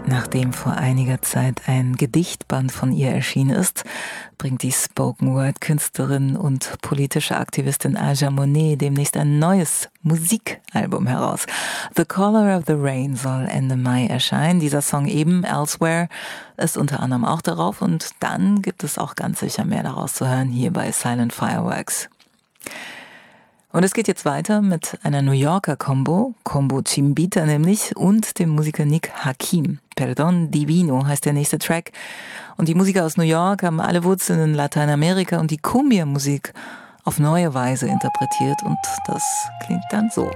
Nachdem vor einiger Zeit ein Gedichtband von ihr erschienen ist, bringt die Spoken-Word-Künstlerin und politische Aktivistin Aja Monet demnächst ein neues Musikalbum heraus. The Color of the Rain soll Ende Mai erscheinen. Dieser Song eben, Elsewhere, ist unter anderem auch darauf. Und dann gibt es auch ganz sicher mehr daraus zu hören hier bei Silent Fireworks. Und es geht jetzt weiter mit einer New Yorker Combo Chimbita nämlich, und dem Musiker Nick Hakim. Perdón Divino heißt der nächste Track. Und die Musiker aus New York haben alle Wurzeln in Lateinamerika und die Cumbia-Musik auf neue Weise interpretiert. Und das klingt dann so.